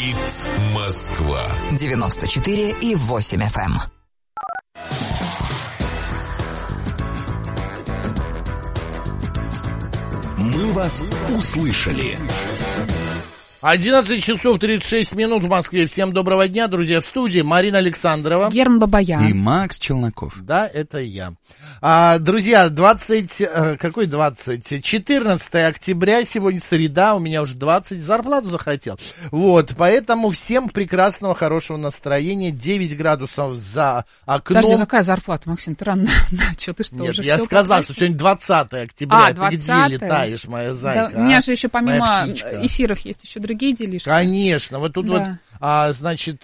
Говорит Москва. 94,8 FM. Мы вас услышали. 11 часов 36 минут в Москве. Всем доброго дня, друзья. В студии Марина Александрова. Герман Бабаян. И Макс Челноков. Да, это я. Друзья, 14 октября, сегодня среда, у меня уже 20, зарплату захотел. Вот, поэтому всем прекрасного, хорошего настроения, 9 градусов за окном. Подожди, какая зарплата, Максим, ты рано начал, ты что, Нет, уже я все сказал, что сегодня 20 октября, ты 20-е? где летаешь, моя зайка? Да, у меня же еще помимо Моя эфиров есть еще другие делишки. Конечно, вот тут да. вот, значит,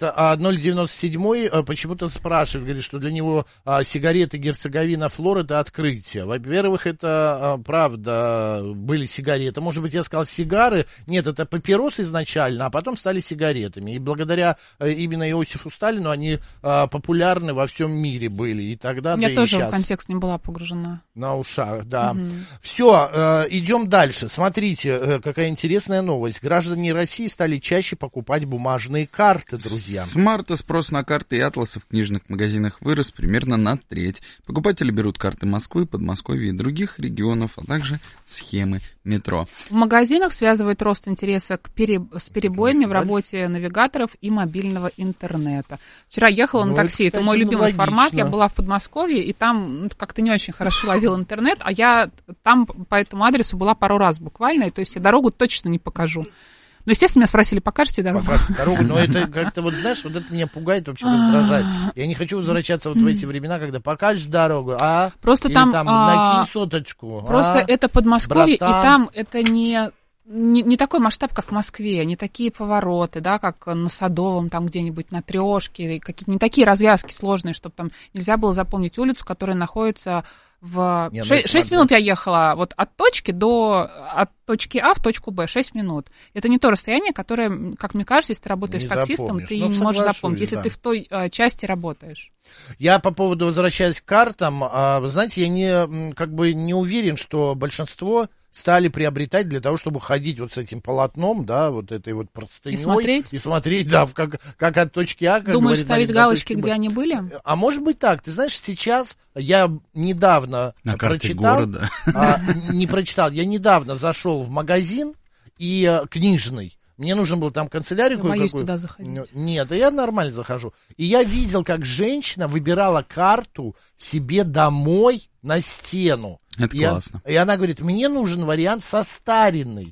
097 почему-то спрашивает, говорит, что для него сигареты Герцеговина Флор это открытие. Во-первых, это правда были сигареты. Может быть, я сказал сигары. Нет, это папиросы изначально, а потом стали сигаретами. И благодаря именно Иосифу Сталину они популярны во всем мире были. И тогда, я да тоже и сейчас. в контекст не была погружена. На ушах, да. Все, идем дальше. Смотрите, какая интересная новость. Граждане России стали чаще покупать бумажные карты, друзья. С марта спрос на карты и атласы в книжных магазинах вырос примерно на треть. Покупатели берут карты Москвы, Подмосковья и других регионов, а также схемы метро. В магазинах связывает рост интереса с перебоями в работе навигаторов и мобильного интернета. Вчера ехала на такси, это мой любимый формат. Я была в Подмосковье, и там как-то не очень хорошо ловил интернет, а я там по этому адресу была пару раз буквально, и то есть я дорогу точно не покажу. Ну, естественно, меня спросили, покажете дорогу? Покажете дорогу, но это как-то вот, знаешь, вот это меня пугает, вообще раздражает. Я не хочу возвращаться вот в эти времена, когда покажешь дорогу, просто или там, накинь соточку. Просто это Подмосковье, братан. И там это не такой масштаб, как в Москве, не такие повороты, да, как на Садовом, там где-нибудь на Трёшке, какие-то не такие развязки сложные, чтобы там нельзя было запомнить улицу, которая находится в... 6 минут я ехала вот от точки А в точку Б, 6 минут. Это не то расстояние, которое, как мне кажется, если ты работаешь не таксистом, запомнишь. ты не можешь запомнить, если да. ты в той части работаешь. Я по поводу, возвращаясь к картам, вы знаете, я не уверен, что большинство стали приобретать для того, чтобы ходить вот с этим полотном, да, вот этой вот простыней. И смотреть, да, как от точки А, как Думаешь, говорит, ставить галочки, где они были? А может быть так. Ты знаешь, сейчас я недавно на карте прочитал, города. не прочитал, я недавно зашел в магазин и книжный. Мне нужно было там канцелярию кое-какую. Я боюсь туда заходить. Нет, я нормально захожу. И я видел, как женщина выбирала карту себе домой на стену. Это классно. И она говорит, мне нужен вариант состаренный.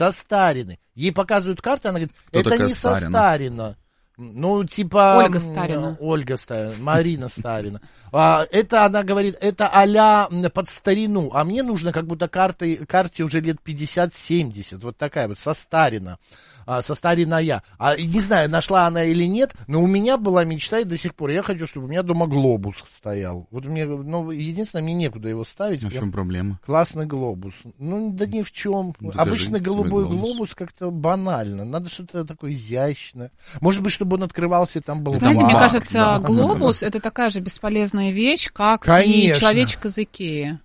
Ей показывают карты, она говорит, кто это не состарено. Ну, типа... Ольга Старина. Марина Старина. Это, она говорит, это а-ля под старину. А мне нужно как будто карте уже лет 50-70. Вот такая вот, состарена. Состаренная. Не знаю, нашла она или нет, но у меня была мечта, и до сих пор я хочу, чтобы у меня дома глобус стоял. Вот мне, единственное, мне некуда его ставить. А в чем проблема? Классный глобус. Да ни в чем. Докажи Обычно голубой глобус как-то банально. Надо что-то такое изящное. Может быть, чтобы он открывался, там был... Знаете, мне кажется, глобус — это такая же бесполезная вещь, как и человечек из Икеи.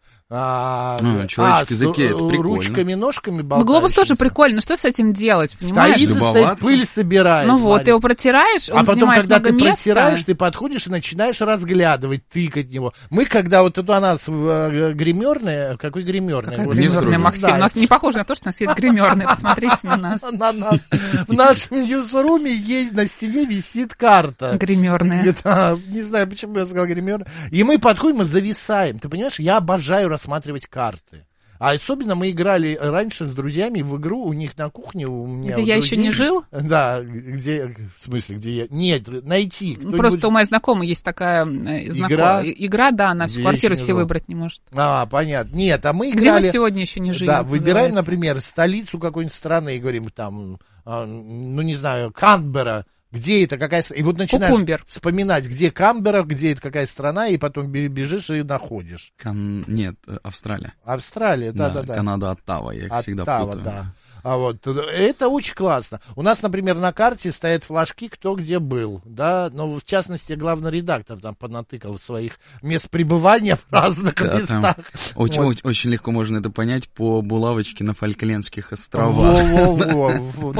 Человечек из Икеи, это прикольно. Ручками, ножками болтающимся. Глобус тоже прикольно, но что с этим делать, понимаешь? Стоит, пыль собирает. Ну вот, ты его протираешь, он потом, когда ты места. протираешь, ты подходишь и начинаешь разглядывать, тыкать него. Мы, когда вот тут у нас гримерная, какой гримерная? Гримерная, Максим, у нас не похоже на то, что у нас есть гримерная, посмотрите на нас. В нашем ньюсруме есть, на стене висит карта. Гримерная. Не знаю, почему я сказал гримерная. И мы подходим и зависаем. Ты понимаешь, я обожаю рассматривать карты. А особенно мы играли раньше с друзьями в игру у них на кухне. У меня где я друзей, еще не жил? Да, в смысле, где я... Нет, найти. Просто у моей знакомой есть такая игра, да, она всю квартиру себе выбрать не может. Понятно. Нет, а мы Где играли... мы сегодня еще не жили? Да, выбираем, например, столицу какой-нибудь страны и говорим там, не знаю, Канберра. Где это, какая страна? И вот начинаешь вспоминать, где Канберра, где это, какая страна, и потом бежишь и находишь. Нет, Австралия. Австралия, да. Канада, Оттава, я их всегда путаю. Да. Это очень классно. У нас, например, на карте стоят флажки, кто где был, да, но в частности главный редактор там понатыкал своих мест пребывания в разных местах. Очень легко можно это понять по булавочке на Фолклендских островах.